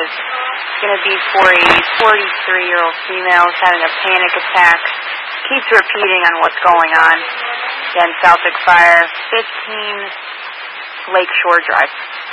is going to be for a 43-year-old female who's having a panic attack. Keeps repeating on what's going on. Again, Southwick Fire, 15 Lakeshore Drive.